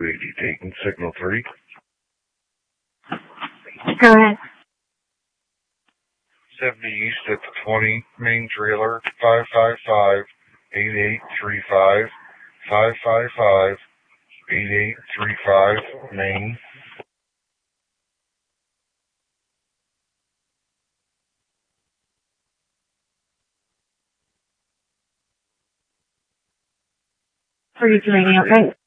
Lady Dayton, signal 3. Go ahead. 70 East at the 20, main trailer, 555-8835, 555-8835, main. For you to radio, right?